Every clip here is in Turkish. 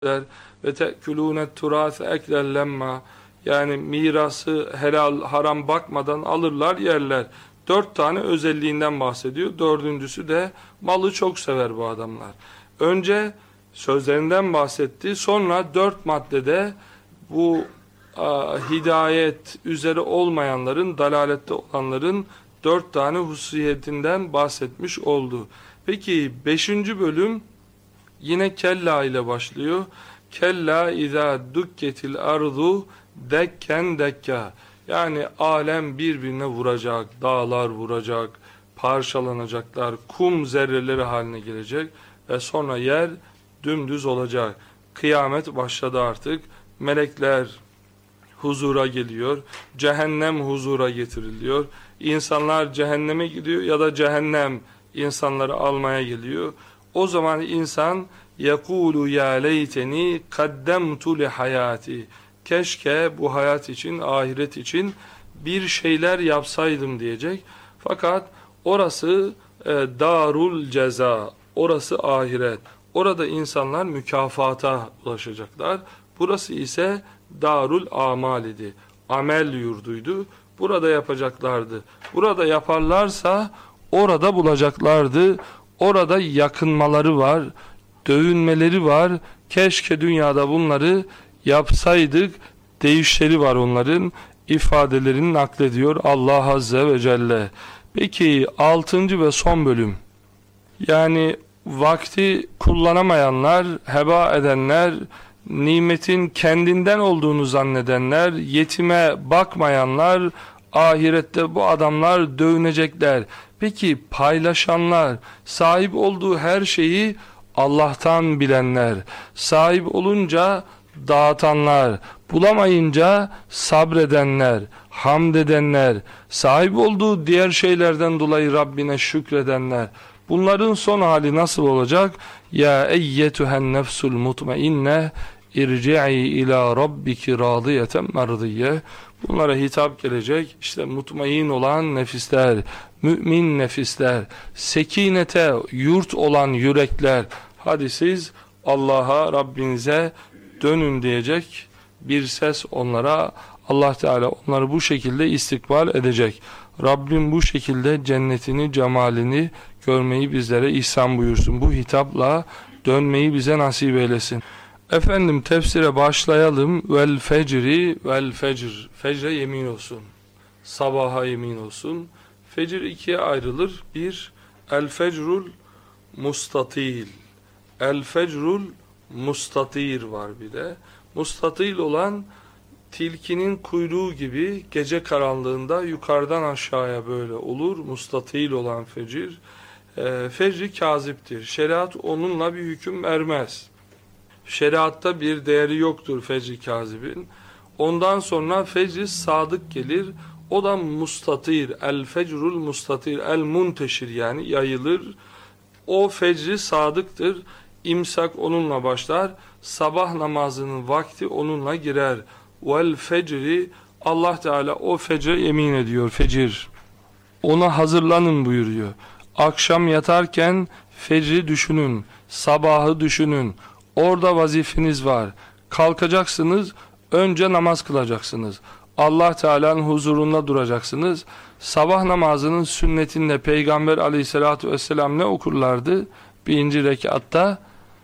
ve te'kulûne turâse eklen lemma, yani mirası helal haram bakmadan alırlar yerler. 4 tane özelliğinden bahsediyor. Dördüncüsü de malı çok sever bu adamlar. Önce sözlerinden bahsetti. Sonra 4 maddede bu hidayet üzere olmayanların, dalalette olanların 4 tane hususiyetinden bahsetmiş oldu. Peki 5. bölüm yine kella ile başlıyor. Kella izâ dukketil ardu dekken dekka. Yani alem birbirine vuracak, dağlar vuracak, parçalanacaklar, kum zerreleri haline gelecek ve sonra yer dümdüz olacak. Kıyamet başladı artık. Melekler huzura geliyor. Cehennem huzura getiriliyor. İnsanlar cehenneme gidiyor ya da cehennem insanları almaya geliyor. O zaman insan yekulu ya leyteni kaddemtu li hayati. Keşke bu hayat için, ahiret için bir şeyler yapsaydım diyecek. Fakat orası darul ceza, orası ahiret. Orada insanlar mükafata ulaşacaklar. Burası ise darul amal idi. Amel yurduydu. Burada yapacaklardı. Burada yaparlarsa orada bulacaklardı. Orada yakınmaları var, dövünmeleri var. Keşke dünyada bunları yapsaydık deyişleri var onların. İfadelerini naklediyor Allah Azze ve Celle. Peki 6. ve son bölüm. Yani vakti kullanamayanlar, heba edenler, nimetin kendinden olduğunu zannedenler, yetime bakmayanlar, ahirette bu adamlar dövünecekler. Peki paylaşanlar, sahip olduğu her şeyi Allah'tan bilenler, sahip olunca dağıtanlar, bulamayınca sabredenler, hamd edenler, sahip olduğu diğer şeylerden dolayı Rabbine şükredenler, bunların son hali nasıl olacak? Ya eyyetühen nefsul mutmainne irci'i ila rabbiki radiyeten merdiye. Bunlara hitap gelecek. İşte mutmain olan nefisler, mümin nefisler, sekinete yurt olan yürekler. Hadi siz Allah'a, Rabbinize dönün diyecek bir ses onlara. Allah Teala onları bu şekilde istikbal edecek. Rabbim bu şekilde cennetini, cemalini görmeyi bizlere ihsan buyursun. Bu hitapla dönmeyi bize nasip eylesin. Efendim tefsire başlayalım. Vel fecri vel fecr. Fecre yemin olsun. Sabaha yemin olsun. Fecir ikiye ayrılır. Bir, el fecrul mustatil. El fecrul mustatir var bir de. Mustatil olan tilkinin kuyruğu gibi gece karanlığında yukarıdan aşağıya böyle olur. Mustatil olan fecir. Fecri kaziptir. Şeriat onunla bir hüküm vermez. Şeriatta bir değeri yoktur fecri kazibin. Ondan sonra fecri sadık gelir. O da mustatir. El fecrul mustatir. El munteşir, yani yayılır. O fecri sadıktır. İmsak onunla başlar. Sabah namazının vakti onunla girer. Vel fecri, Allah Teala o fecre yemin ediyor. Fecir. Ona hazırlanın buyuruyor. Akşam yatarken fecri düşünün. Sabahı düşünün. Orada vazifeniz var. Kalkacaksınız, önce namaz kılacaksınız. Allah Teala'nın huzurunda duracaksınız. Sabah namazının sünnetinde Peygamber Aleyhisselatü Vesselam ne okurlardı? 1. rekatta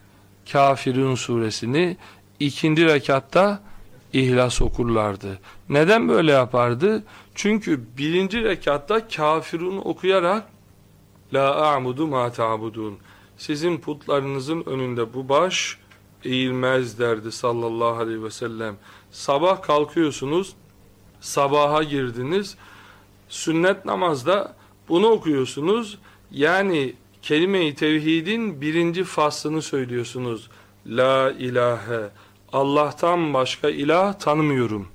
Kafirun suresini, 2. rekatta İhlas okurlardı. Neden böyle yapardı? Çünkü 1. rekatta Kafirun okuyarak La a'budu ma ta'budun, sizin putlarınızın önünde bu baş eğilmez derdi sallallahu aleyhi ve sellem. Sabah kalkıyorsunuz, sabaha girdiniz, sünnet namazda bunu okuyorsunuz. Yani kelime-i tevhidin 1. faslını söylüyorsunuz. La ilahe, Allah'tan başka ilah tanımıyorum.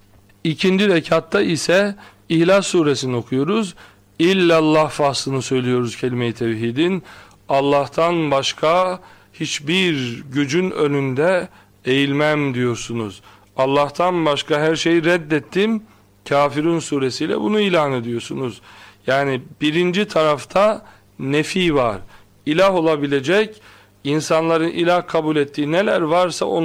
2. rekatta ise İhlas suresini okuyoruz. İllallah faslını söylüyoruz kelime-i tevhidin. Allah'tan başka hiçbir gücün önünde eğilmem diyorsunuz. Allah'tan başka her şeyi reddettim. Kafirun suresiyle bunu ilan ediyorsunuz. Yani 1. tarafta nefi var. İlah olabilecek, insanların ilah kabul ettiği neler varsa